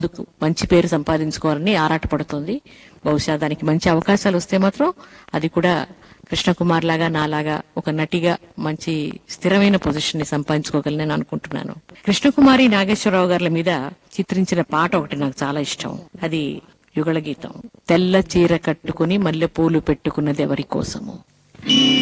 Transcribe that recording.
మంచి పేరు సంపాదించుకోవాలని ఆరాటపడుతోంది. బహుశా దానికి మంచి అవకాశాలు వస్తే మాత్రం అది కూడా కృష్ణకుమార్ లాగా నాలాగా ఒక నటిగా మంచి స్థిరమైన పొజిషన్ ని సంపాదించుకోగలని అనుకుంటున్నాను. కృష్ణకుమారి నాగేశ్వరరావు గారి మీద చిత్రించిన పాట ఒకటి నాకు చాలా ఇష్టం. అది యుగళ గీతం. తెల్ల చీర కట్టుకుని మల్లె పూలు పెట్టుకున్నది ఎవరి కోసము.